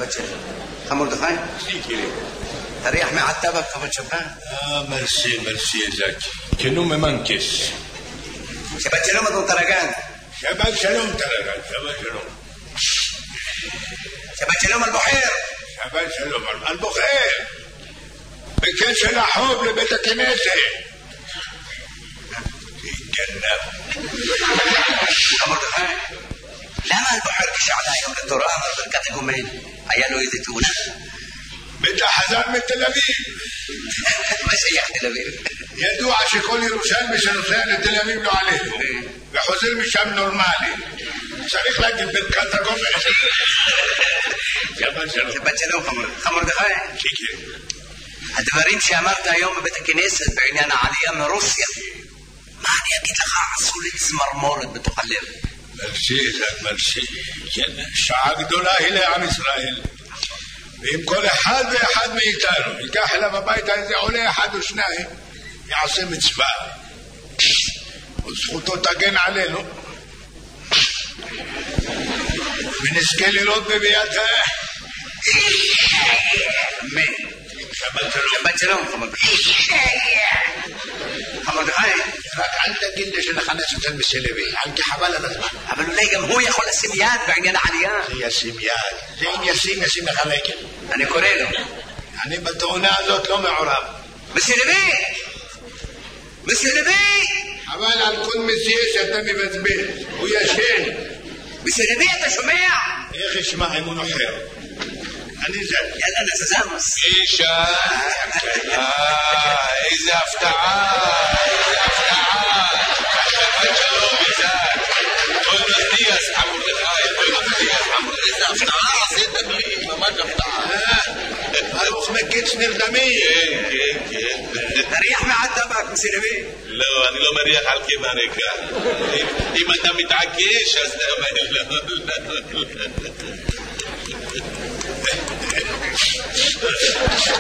שבת שלום. מרדכי? תריח מעטבק, כבוד שבת. מרסי, זקי. כנו ממנקס. שבת שלום, אדון טרגן. שבת שלום, טרגן, שבת שלום. שבת שלום, אלבוחר. שבת שלום, אלבוחר. בקשר החוב לבית הכנסת. תתגנב. מרדכי, למה אלבוחר כשעלה היום לתורה אמר ברכת הגומל? היה לו איזה תאונה? בטח חזר מתל אביב. מה שייך תל אביב? ידוע שכל ירושלמי שנוסע לתל אביב לא עלינו וחוזר משם נורמלי. צריך להגיד ברכת הגומל. שבת שלום. שבת שלום, מרדכי. כן. הדברים שאמרת היום בבית הכנסת בעניין העלייה מרוסיה, מה אני אגיד לך? עשו לי צמרמורת בתוך הלב. מרשי. שעה גדולה היא לעם ישראל. ואם כל אחד ואחד מאיתנו ייקח אליו הביתה איזה עולה אחד או שניים, יעשה מצווה וזכותו תגן עלינו ונזכה לראות בביאתה. אמן. שבת שלום, מרדכי. רק אל תגיד לי שנחנס אצל מסלבי, כי חבל על הזמן. אבל אולי גם הוא יכול לשים יד בעניין העלייה. זה ישים יד, זה אם ישים לך רגל. אני קורא לו. אני בתאונה הזאת לא מעורב. מסלבי! חבל על כל מסיע שאתה מבזבז, הוא ישן. מסלבי, אתה שומע? איך ישמע אם הוא נוחר? אני זה. יאללה, נזזמוס. אישה, איזה הפתעה. שבת שלום, איזק. בואי נדיאס, מרדכי, איזה הפתעה עשיתם לי, ממש הפתעה. ברוך מקיץ נרדמי. כן. תריח מעט טבק, מסלבי. לא, אני לא מריח על קיבה ריקה. אם אתה מתעקש, אז לא.